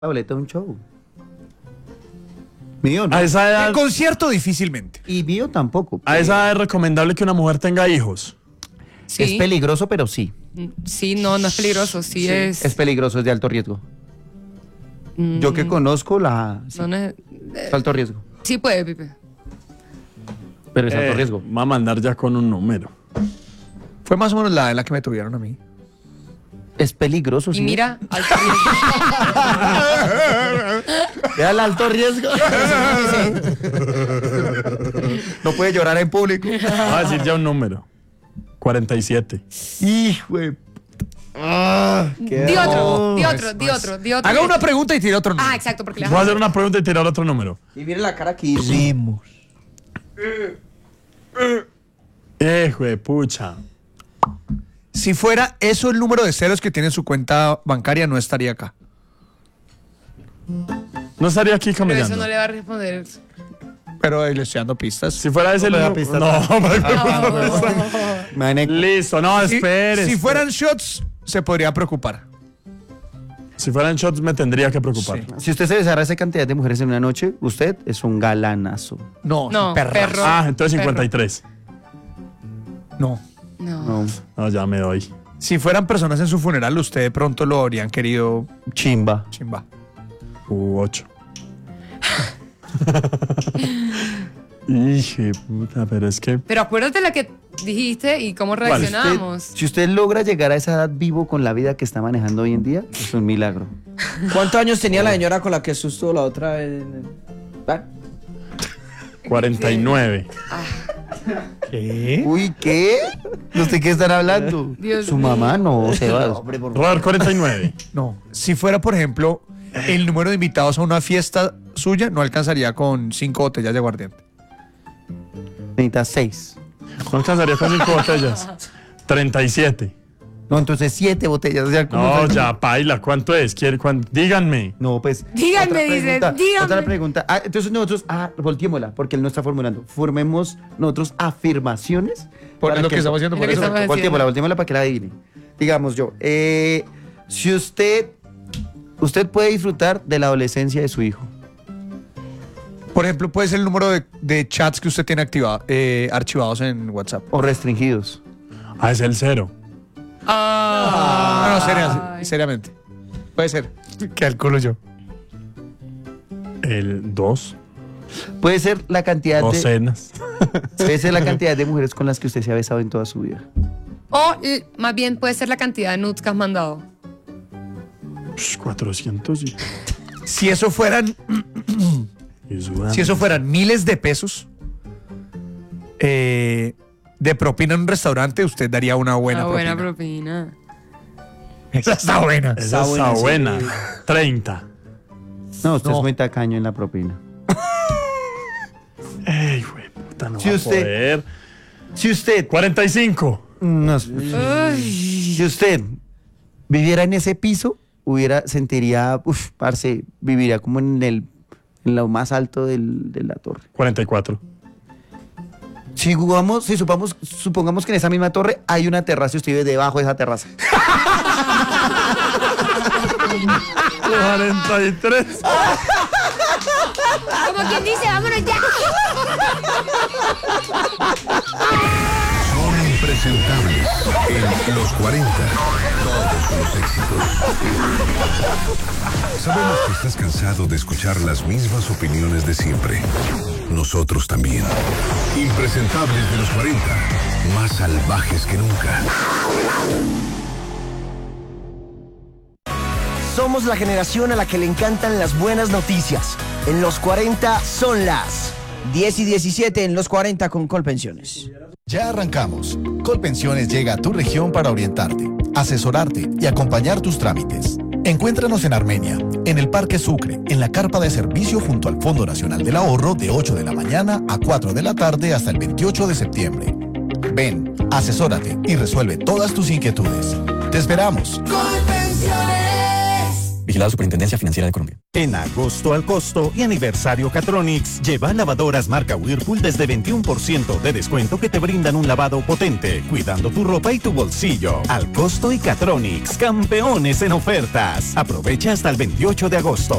la boleta de un show. Mío no. A esa edad, En concierto difícilmente. Y mío tampoco. a esa edad es recomendable que una mujer tenga hijos. Sí. Es peligroso, pero sí. Sí, no es peligroso, sí, es. Es peligroso, es de alto riesgo. Yo que conozco sí, No es- es alto riesgo. sí puede, Pipe. Pero es alto riesgo. Va a mandar ya con un número. Fue más o menos la en la que me tuvieron a mí. Es peligroso, Y sí. mira, alto riesgo. Vea el alto riesgo. No puede llorar en público. Va a decir ya un número. 47. Hijo de... Di otro, di otro. Haga una pregunta y tire otro número. Ah, exacto, porque le Voy a hacer una pregunta y tirar otro número. Y mire la cara que hicimos. Hijo de pucha. Si fuera eso el número de ceros que tiene en su cuenta bancaria, no estaría acá. No estaría aquí Pero camellando. eso no le va a responder. Pero le estoy dando pistas. Si fuera ese No me da número. pista. No, listo, no, Si- espere. Si fueran shots, se podría preocupar. Si fueran shots, me tendría que preocupar. Sí. Si usted se besara a esa cantidad de mujeres en una noche, usted es un galanazo. No, No, perra. perro. Ah, entonces Perro. 53. No. No. No. No, ya me doy. Si fueran personas en su funeral, usted de pronto lo habrían querido Chimba. chimba. 8. Hijo de puta, pero es que. Pero acuérdate la que dijiste y cómo reaccionamos. Si usted logra llegar a esa edad vivo con la vida que está manejando hoy en día, es un milagro. ¿Cuántos años tenía la señora con la que asustó la otra? ¿Ah? 49. ¿Qué? Uy, ¿qué? ¿No sé qué están hablando? Dios Su mío. mamá no, Sebas. Robert, 49. No. Si fuera, por ejemplo, el número de invitados a una fiesta suya, no alcanzaría con 5 botellas de aguardiente. Necesita 6. No alcanzaría con 5 botellas. 37. No, entonces 7 botellas. O sea, ¿cómo No, fue? ya, paila. ¿Cuánto es? Díganme. No, pues. Díganme, otra dice, pregunta, díganme. Otra pregunta. Ah, entonces nosotros, volteémosla, porque él no está formulando. Formemos nosotros afirmaciones. Por para lo que estamos haciendo Es por lo que eso. estamos haciendo. Volteémosla para que la adivine. Digamos yo, si usted puede disfrutar de la adolescencia de su hijo. Por ejemplo, puede ser el número de chats que usted tiene archivados en WhatsApp. O restringidos. Ah, es el 0. No, Ay. seriamente. Puede ser. Calculo yo. El 2. Puede ser la cantidad Docenas. puede ser la cantidad de mujeres con las que usted se ha besado en toda su vida. O más bien puede ser la cantidad de nudes que has mandado. 400. Si eso fueran, si eso fueran miles de pesos de propina en un restaurante, usted daría una buena Una buena propina. propina. Esa está buena. Esa está buena. 30. No, usted No. es muy tacaño en la propina. Ey, güey, puta, no Si va usted- a poder. Si usted, 45. no, Uy. si usted viviera en ese piso, sentiría, parce, viviría como en lo más alto de la torre. 44. Supongamos que en esa misma torre hay una terraza y usted vive debajo de esa terraza. 43. Como quien dice, vámonos ya. Son impresentables en los 40. Todos los éxitos. Sabemos que estás cansado de escuchar las mismas opiniones de siempre. Nosotros también. Impresentables de los 40. Más salvajes que nunca. Somos la generación a la que le encantan las buenas noticias. En los 40 son las 10 y 17 en los 40 con Colpensiones. Ya arrancamos. Colpensiones llega a tu región para orientarte, asesorarte y acompañar tus trámites. Encuéntranos en Armenia, en el Parque Sucre, en la carpa de servicio junto al Fondo Nacional del Ahorro de 8 de la mañana a 4 de la tarde hasta el 28 de septiembre. Ven, asesórate y resuelve todas tus inquietudes. ¡Te esperamos! Vigilada Superintendencia Financiera de Colombia. En agosto al costo y aniversario Catronics, lleva lavadoras marca Whirlpool desde 21% de descuento que te brindan un lavado potente, cuidando tu ropa y tu bolsillo. Al costo y Catronics, campeones en ofertas. Aprovecha hasta el 28 de agosto.